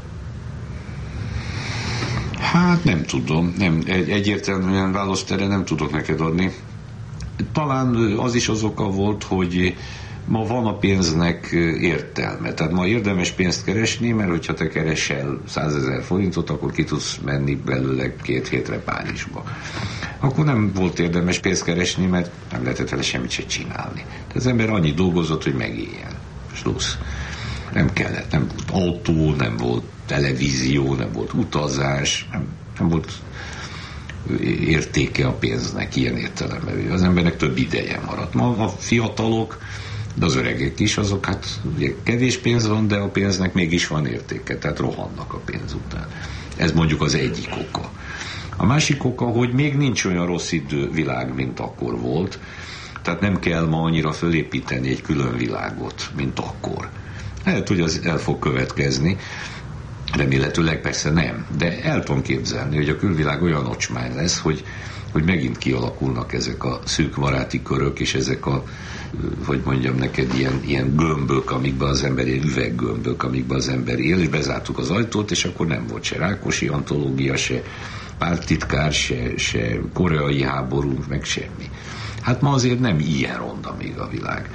Hát nem tudom, nem, egy, egyértelműen választ erre nem tudok neked adni. Talán az is az oka volt, hogy ma van a pénznek értelme. Tehát ma érdemes pénzt keresni, mert hogyha te keresel százezer forintot, akkor ki tudsz menni belőle két hétre Párizsba. Akkor nem volt érdemes pénzt keresni, mert nem lehetett vele semmit se csinálni. Tehát az ember annyi dolgozott, hogy megéljen. Slussz. Nem kellett, nem volt autó, nem volt televízió, nem volt utazás, nem, nem volt értéke a pénznek ilyen értelemben. Az embernek több ideje maradt. Ma a fiatalok, de az öregek is, azok hát ugye kevés pénz van, de a pénznek mégis van értéke, tehát rohannak a pénz után. Ez mondjuk az egyik oka. A másik oka, hogy még nincs olyan rossz idő világ, mint akkor volt, tehát nem kell ma annyira fölépíteni egy külön világot, mint akkor. Lehet, hogy az el fog következni, remélhetőleg persze nem, de el tudom képzelni, hogy a külvilág olyan ocsmány lesz, hogy, hogy megint kialakulnak ezek a szűk baráti körök, és ezek a, hogy mondjam neked, ilyen, ilyen gömbök, amikben az ember, ilyen üveggömbök, amikben az ember él, és bezártuk az ajtót, és akkor nem volt se Rákosi antológia, se párttitkár, se, se koreai háború, meg semmi. Hát ma azért nem ilyen ronda még a világ.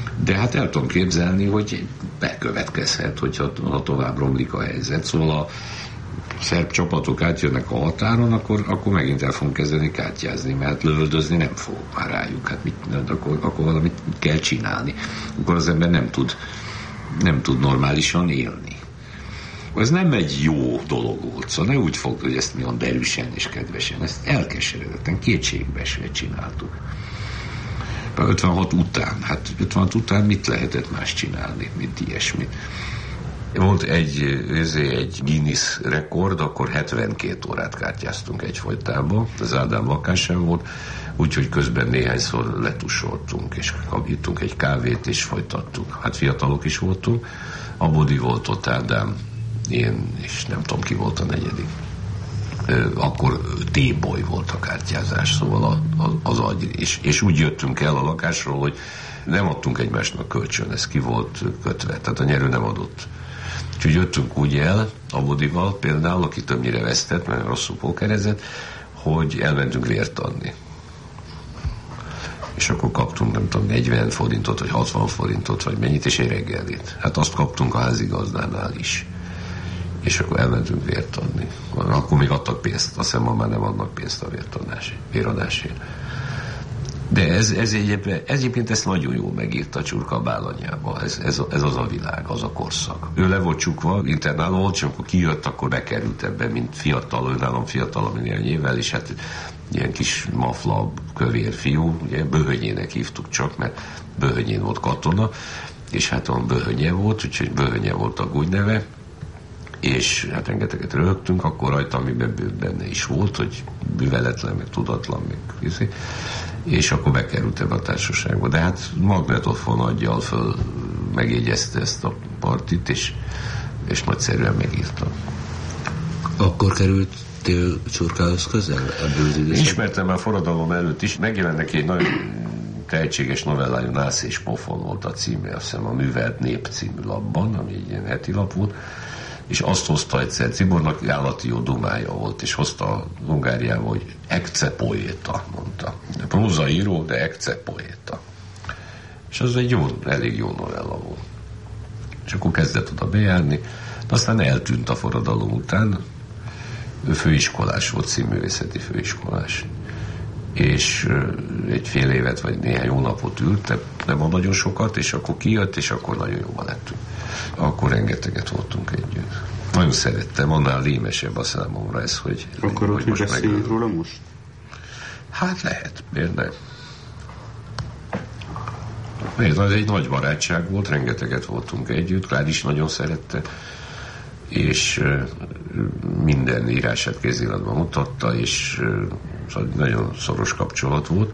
De hát el tudom képzelni, hogy bekövetkezhet, hogyha ha tovább romlik a helyzet. Szóval a szerb csapatok átjönnek a határon, akkor, akkor megint el fogunk kezdeni kártyázni, mert lövöldözni nem fogok már rájuk. Hát mit, akkor, akkor valamit kell csinálni. Akkor az ember nem tud, nem tud normálisan élni. Ez nem egy jó dolog volt, szóval ne úgy fogd, hogy ezt mi olyan derűsen és kedvesen, ezt elkeseredetten, kétségbeesve csináltuk. ötvenhat után, hát ötvenhat után mit lehetett más csinálni, mint ilyesmit. Volt egy, egy Guinness rekord, akkor hetvenkét órát kártyáztunk egyfolytában, az Ádám lakásán volt, úgyhogy közben néhányszor letusoltunk, és ittunk egy kávét, és folytattuk. Hát fiatalok is voltunk, a Bodi volt ott, Ádám, én, és nem tudom ki volt a negyedik. Akkor T-boy volt a kártyázás, szóval az agy, és, és úgy jöttünk el a lakásról, hogy nem adtunk egymásnak kölcsön, ez ki volt kötve, tehát a nyerő nem adott. Úgyhogy jöttünk úgy el, a Bodival például, aki többnyire vesztett, mert rosszul pókerezett, hogy elmentünk vért adni. És akkor kaptunk, nem tudom, negyven forintot, vagy hatvan forintot, vagy mennyit, és egy reggelit. Hát azt kaptunk a házigazdánál is. És akkor elmentünk vért adni. Akkor még adtak pénzt, azt hiszem, ma már nem adnak pénzt a véradásért. De ez, ez, egyébként, ez egyébként ezt nagyon jól megírta Csurka Bálanyába. Ez, ez, ez az a világ, az a korszak. Ő le volt csukva, internáló volt, és amikor kijött, akkor bekerült ebbe, mint fiatal, ő nálam fiatal, ami néhány évvel, és hát ilyen kis mafla, kövér fiú, ugye Böhönyének hívtuk csak, mert Böhönyén volt katona, és hát olyan Böhönye volt, úgyhogy Böhönye volt a gúgyneve, és hát rengeteget röhögtünk, akkor rajta, amiben benne is volt, hogy bűveletlen, meg tudatlan, meg viszi, és akkor bekerült ebbe a társaságba. De hát magnetofon aggyal föl megjegyezte ezt a partit, és, és nagyszerűen megírta. Akkor kerültél Csurkához közel ebből az időszakban? Ismertem már forradalom előtt is, megjelent neki egy nagyon tehetséges novellájú, Nász és pofon volt a címe, azt hiszem a Művelt Nép című lapban, ami egy ilyen heti lap volt, és azt hozta egyszer, Cibornak állati jó dumája volt, és hozta Hungáriába, hogy ecce poéta, mondta. Prózaíró, de ecce poéta. És az egy jó, elég jó novella volt. És akkor kezdett oda bejárni, de aztán eltűnt a forradalom után. Ő főiskolás volt, színművészeti főiskolás. És egy fél évet, vagy néhány hónapot ült, de nem a nagyon sokat, és akkor kijött, és akkor nagyon jóban lettünk. Akkor rengeteget voltunk együtt. Nagyon szerettem, annál lémesebb a számomra ez, hogy... Akkor hogy, hogy beszéljünk meg... róla most? Hát lehet, miért nem? Miért? Az egy nagy barátság volt, rengeteget voltunk együtt, Klád is nagyon szerette, és minden írását kéziratban mutatta, és nagyon szoros kapcsolat volt.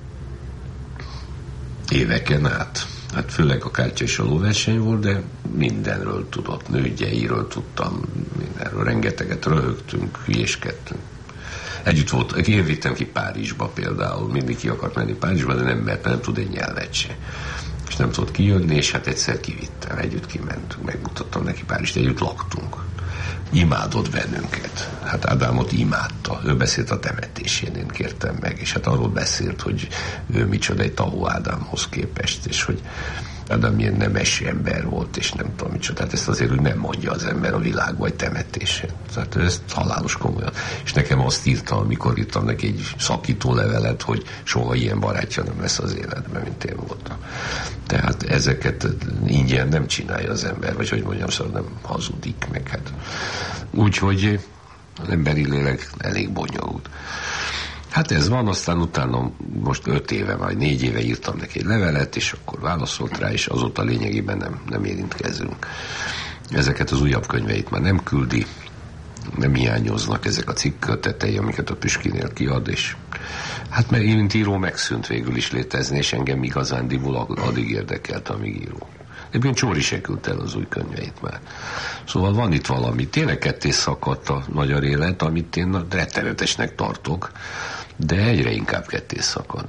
Éveken át. Hát főleg a kártya és a lóverseny volt, de mindenről tudott, nőgyeiről tudtam, mindenről, rengeteget röhögtünk, hülyéskedtünk. Együtt volt, én vittem ki Párizsba például, mindig ki akart menni Párizsba, de nem, mert nem tud egy nyelvet se. És nem tudott kijönni, és hát egyszer kivittem, együtt kimentünk, megmutattam neki Párizst, együtt laktunk. Imádott bennünket. Hát Ádámot imádta. Ő beszélt a temetésén, én kértem meg, és hát arról beszélt, hogy ő micsoda egy Tahó Ádámhoz képest, és hogy Ádám milyen nemes ember volt, és nem tudom micsoda. Tehát ezt azért úgy nem mondja az ember a világ vagy temetésén. Tehát ezt halálos komolyan. És nekem azt írta, amikor írtam neki egy szakító levelet, hogy soha ilyen barátja nem lesz az életben, mint én voltam. Tehát ezeket ingyen nem csinálja az ember, vagy hogy mondjam, szóval nem hazudik meg. Hát. Úgyhogy az emberi lélek elég bonyolult. Hát ez van, aztán utána most öt éve, vagy négy éve írtam neki egy levelet, és akkor válaszolt rá, és azóta lényegében nem, nem érintkezünk. Ezeket az újabb könyveit már nem küldi, nem hiányoznak ezek a cikkkötetei, amiket a Püskinél kiad, és hát mert én, mint író, megszűnt végül is létezni, és engem igazándiból addig érdekelt, amíg író. Egyébként Csóri se küldte el az új könyveit már. Szóval van itt valami. Tényleg ketté szakadt a magyar élet, amit én rettenetesnek tartok, de egyre inkább ketté szakad.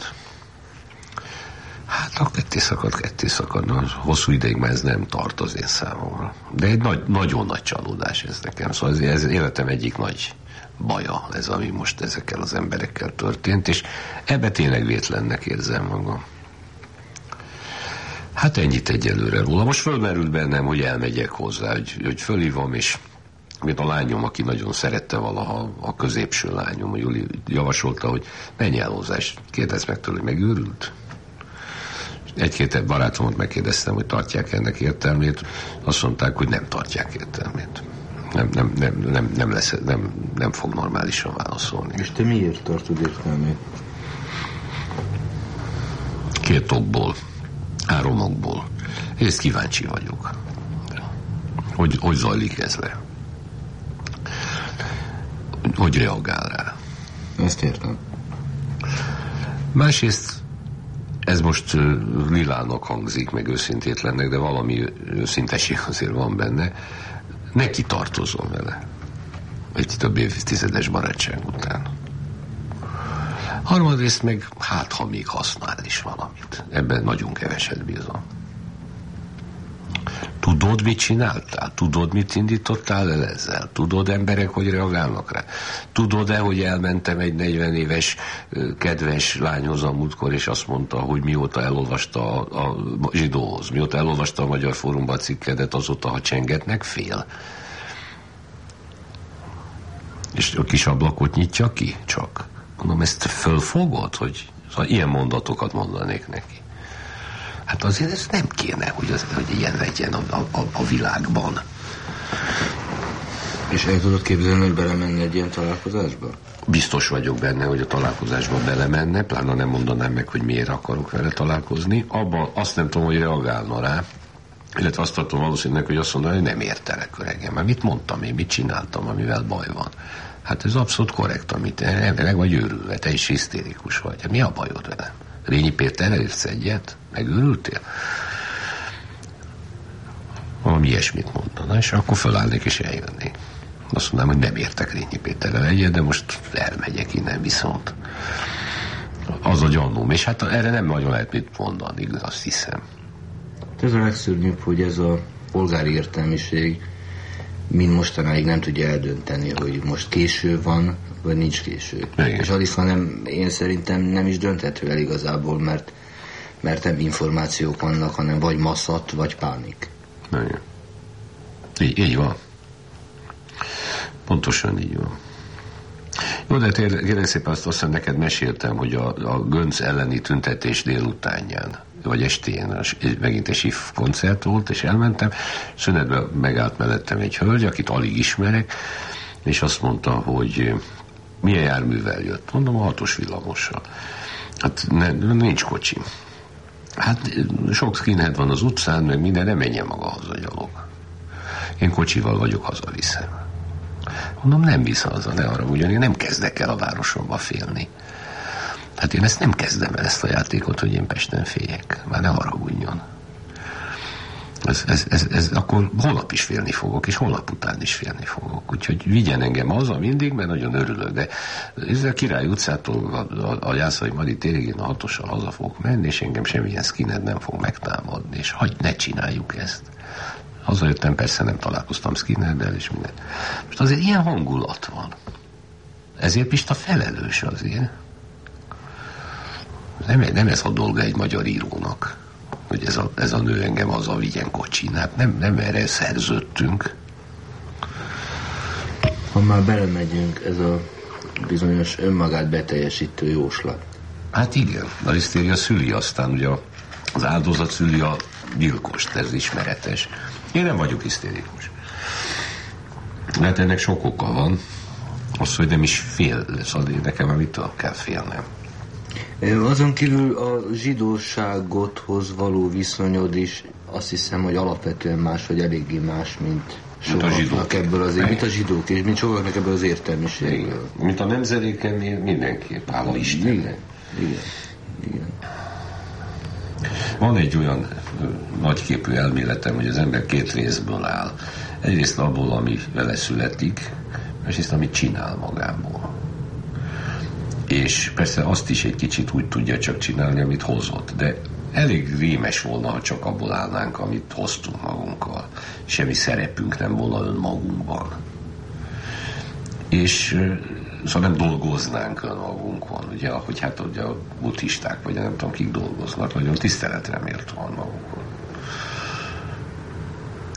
Hát a ketté szakad, ketté szakad. Na, hosszú ideig már ez nem tart az én számomra. De egy nagy, nagyon nagy csalódás ez nekem. Szóval ez, ez életem egyik nagy baja, ez ami most ezekkel az emberekkel történt, és ebbe tényleg vétlennek érzem magam. Hát ennyit egyelőre róla. Most fölmerült bennem, hogy elmegyek hozzá, hogy, hogy fölhívom, és mint a lányom, aki nagyon szerette valaha, a középső lányom, a Juli javasolta, hogy menj el hozzá, és kérdezz meg tőle, hogy megőrült. Egy-két barátomat megkérdeztem, hogy tartják ennek értelmét. Azt mondták, hogy nem tartják értelmét. Nem, nem, nem, nem, nem, lesz, nem, nem fog normálisan válaszolni. És te miért tartod értelmét? Két okból, három okból. Ezt kíváncsi vagyok. Hogy, hogy zajlik ez le? Hogy reagál rá? Ezt értem. Másrészt ez most uh, lilának hangzik, meg őszintétlennek, de valami őszinteség azért van benne. Neki tartozom vele. Egy több évtizedes barátság után. Harmadrészt meg, hát ha még használ is valamit. Ebben nagyon keveset bízom. Tudod, mit csináltál? Tudod, mit indítottál el ezzel? Tudod, emberek, hogy reagálnak rá? Tudod-e, hogy elmentem egy negyven éves kedves lányhoz a múltkor, és azt mondta, hogy mióta elolvasta a, a zsidóhoz, mióta elolvasta a Magyar Fórumban a cikkedet, azóta, ha csengetnek, fél. És a kis ablakot nyitja ki? Csak. Mondom, ezt fölfogod, hogy szóval ilyen mondatokat mondanék neki. Hát azért ez nem kéne, hogy, az, hogy ilyen legyen a, a, a világban. És el tudod képzelni, hogy belemenne egy ilyen találkozásba? Biztos vagyok benne, hogy a találkozásba belemenne, pláne nem mondanám meg, hogy miért akarok vele találkozni. Abban azt nem tudom, hogy reagálna rá, illetve azt tartom valószínűleg, hogy azt mondaná, hogy nem értelek öregem. Mert mit mondtam én, mit csináltam, amivel baj van? Hát ez abszolút korrekt, amit meg vagy őrülve, te is hisztérikus vagy. Hát mi a bajod velem? Rényi Péterrel érsz egyet? Megőrültél? Valami ilyesmit mondana, és akkor felállnék és eljönnék. Azt mondanám, hogy nem értek Rényi Péterrel egyet, de most elmegyek innen viszont. Az a gyanúm, és hát erre nem nagyon lehet mit mondani, azt hiszem. Ez a legszörnyűbb, hogy ez a polgári értelmiség mind mostanáig nem tudja eldönteni, hogy most késő van, vagy nincs késő. Igen. És az is, hanem én szerintem nem is dönthető el igazából, mert, mert nem információk vannak, hanem vagy masszat, vagy pánik. Igen. Így, így van. Pontosan így van. Jó, de kérlek szépen azt, azt neked meséltem, hogy a, a Gönc elleni tüntetés délutánján, vagy estén, megint egy sif koncert volt, és elmentem, szünetben megállt mellettem egy hölgy, akit alig ismerek, és azt mondta, hogy milyen járművel jött. Mondom, a hatos villamossal. Hát ne, nincs kocsi. Hát sok skinhead van az utcán, meg minden, nem menjen maga haza gyalog. Én kocsival vagyok, hazaviszem. Mondom, nem visz haza, ne arra ugyan, én nem kezdek el a városomba félni. Hát én ezt nem kezdem el, ezt a játékot, hogy én Pesten féljek. Már ne haragudjon. Ez, ez, ez, ez, akkor holnap is félni fogok, és holnap után is félni fogok. Úgyhogy vigyen engem haza mindig, mert nagyon örülök. De ez a Király utcától a, a, a Jászai Mari térig én a hatossal haza fogok menni, és engem semmilyen skinhead nem fog megtámadni. És hagyj, ne csináljuk ezt. Hazajöttem, persze nem találkoztam skinheaddel, és minden. Most azért ilyen hangulat van. Ezért Pista felelős azért. Nem, nem ez a dolga egy magyar írónak, hogy ez a, ez a nő engem haza vigyen kocsin. Hát nem, nem erre szerződtünk. Ha már belemegyünk, ez a bizonyos önmagát beteljesítő jóslat. Hát igen, a hisztéria szüli aztán, ugye az áldozat szüli a gyilkost, ez ismeretes. Én nem vagyok hisztérikus. Hát ennek sok oka van. Az, hogy nem is fél, szóval nekem már mitől kell félnem. Azon kívül a zsidóságothoz való viszonyod is azt hiszem, hogy alapvetően más, vagy eléggé más, mint sokaknak ebből az, mint a zsidók, és mint sokaknak ebből az értelmiségből. Mint a nemzedéken mindenképp, hála Istennek. Igen, igen, igen. Van egy olyan nagyképű elméletem, hogy az ember két részből áll. Egyrészt abból, ami vele születik, másrészt amit csinál magából. És persze azt is egy kicsit úgy tudja csak csinálni, amit hozott, de elég rémes volna, ha csak abból állnánk, amit hoztunk magunkkal. Semmi szerepünk nem volna önmagunkban. És szóval nem dolgoznánk önmagunkon, ugye, ahogy hát ugye a buddhisták, vagy nem tudom, kik dolgoznak, nagyon tiszteletre méltóan magukon.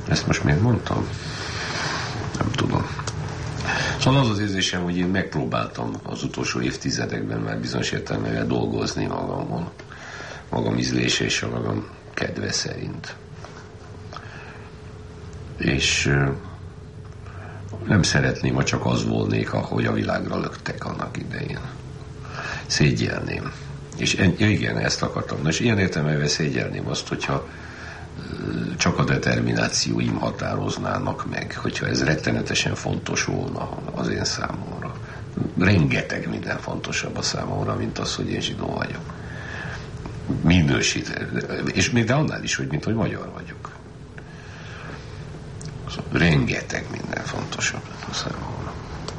Ezt most miért mondtam? Nem tudom. Szóval az az érzésem, hogy én megpróbáltam az utolsó évtizedekben már bizonyos értelmevel dolgozni magamon, magam ízlése és a magam kedve szerint. És nem szeretném, ha csak az volnék, ahogy a világra löktek annak idején. Szégyelném. És en, igen, ezt akartam. Na, és ilyen értelemben szégyelném azt, hogyha csak a determinációim határoznának meg, hogyha ez rettenetesen fontos volna az én számomra. Rengeteg minden fontosabb a számomra, mint az, hogy én zsidó vagyok. Minősít. És még de annál is, hogy mint hogy magyar vagyok. Rengeteg minden fontosabb a számomra.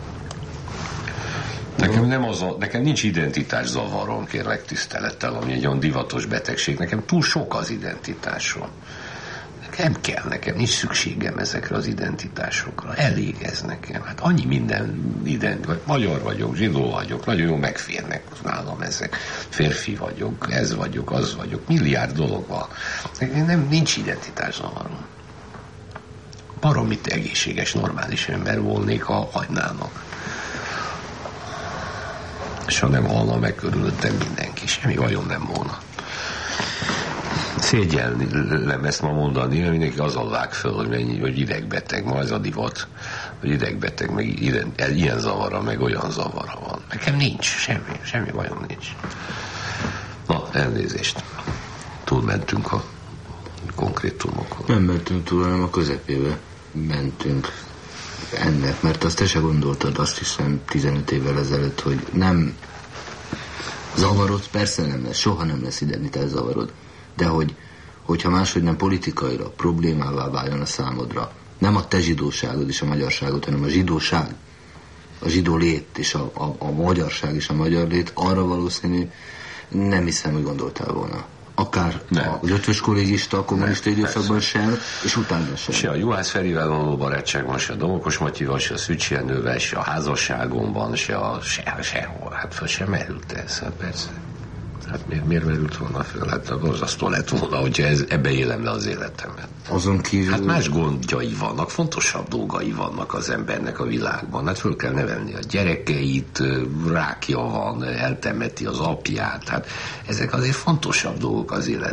Nekem, nem az a, nekem nincs identitás zavarom, kérlek tisztelettel, ami egy olyan divatos betegség. Nekem túl sok az identitásom. Nem kell nekem, nincs szükségem ezekre az identitásokra. Elég ez nekem. Hát annyi minden ident, magyar vagyok, zsidó vagyok, nagyon jól megférnek nálam ezek. Férfi vagyok, ez vagyok, az vagyok, milliárd dolog van. Nem, nincs identitás zavarom. Baromit egészséges, normális ember volnék, ha hagynának. És ha nem halna meg körülöttem mindenki, semmi bajom nem volna. Szégyellem ezt ma mondani, mert mindenki azzal vág föl, hogy, mennyi, hogy idegbeteg, ma ez a divat, hogy idegbeteg, meg ilyen, ilyen zavara, meg olyan zavara van. Nekem nincs, semmi, semmi bajom nincs. Na, elnézést. Túlmentünk a konkrétumokon. Nem mentünk túl, hanem a közepébe mentünk ennek, mert azt te se gondoltad, azt hiszem tizenöt évvel ezelőtt, hogy nem zavarod, persze nem lesz, soha nem lesz identitás zavarod, de hogy, hogyha máshogy nem politikailag problémává váljon a számodra, nem a te zsidóságod és a magyarságod, hanem a zsidóság, a zsidó lét és a, a, a magyarság és a magyar lét, arra valószínű nem hiszem, hogy gondoltál volna. Akár nem. Az ötvös kollégista, a kommunista időszakban sem, és utána sem. Se a Juhász Ferivel való barátságban, se a Domokos Matyival, se a Szücsi Jenővel, se a házasságomban, se a se, sehol. Hát föl sem merült ez, hát persze. Hát miért, miért merült volna föl? Hát borzasztó lett volna, hogyha ez, ebbe élem le az életemet. Azon kívül... Hát más gondjai vannak, fontosabb dolgai vannak az embernek a világban. Hát föl kell nevelni a gyerekeit, rákja van, eltemeti az apját. Hát ezek azért fontosabb dolgok az életben.